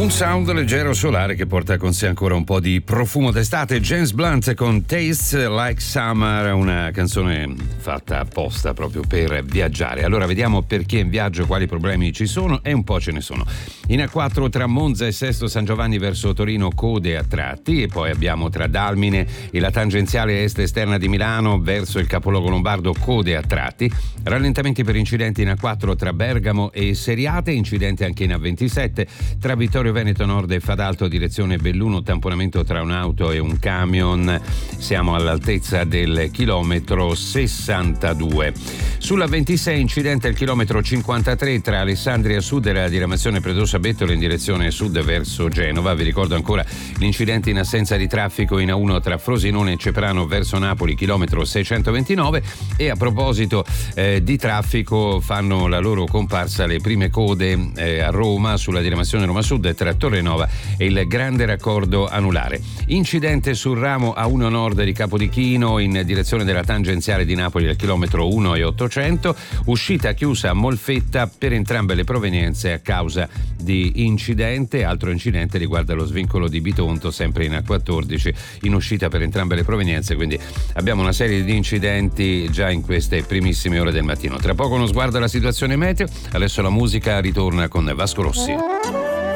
Un sound leggero solare che porta con sé ancora un po' di profumo d'estate. James Blunt con Tastes Like Summer, una canzone fatta apposta proprio per viaggiare. Allora vediamo perché in viaggio, quali problemi ci sono, e un po' ce ne sono. In A4 tra Monza e Sesto San Giovanni verso Torino code a tratti, e poi abbiamo tra Dalmine e la tangenziale est esterna di Milano verso il capoluogo lombardo code a tratti. Rallentamenti per incidenti in A4 tra Bergamo e Seriate, incidente anche in A27 tra Vittorio Veneto Nord e Fadalto direzione Belluno, tamponamento tra un'auto e un camion, siamo all'altezza del chilometro 62. Sulla 26 incidente al chilometro 53 tra Alessandria Sud e la diramazione Predosa Bettola in direzione sud verso Genova. Vi ricordo ancora l'incidente in assenza di traffico in A1 tra Frosinone e Ceprano verso Napoli, chilometro 629. E a proposito di traffico, fanno la loro comparsa le prime code a Roma sulla diramazione Roma Sud tra Torrenova e il grande raccordo anulare. Incidente sul ramo A1 Nord di Capodichino in direzione della tangenziale di Napoli al chilometro 1 e 800, uscita chiusa a Molfetta per entrambe le provenienze a causa di incidente. Altro incidente riguarda lo svincolo di Bitonto, sempre in A14, in uscita per entrambe le provenienze, quindi abbiamo una serie di incidenti già in queste primissime ore del mattino. Tra poco uno sguardo alla situazione meteo, adesso la musica ritorna con Vasco Rossi.